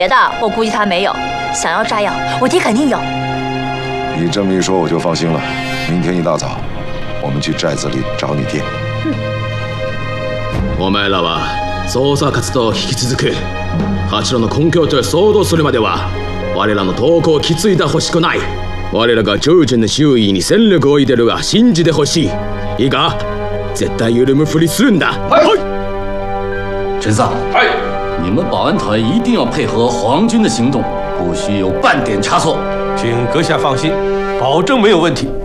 别的我估计他没有，想要炸药，我爹肯定有。 你这么一说，我就放心了。明天一大早，我们去寨子里找你爹。 お前らは捜査活動を引き続く。八郎の根拠と騒動するまでは、我らの動向をきついてほしくない。我らが徐々に周囲に戦力を入れるが信じてほしい。いいか？絶対緩むふりするんだ。はい。 陈桑，你们保安团一定要配合皇军的行动，不许有半点差错。 请阁下放心，保证没有问题。